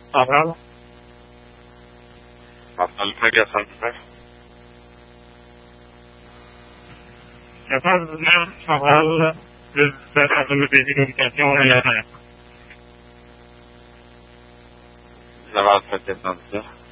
شغال. حصل حاجة صنفة. شغال نعم شغال بالسرعة بالكوميونيكاسيون إلى هناك. زبط فتاة صنفة.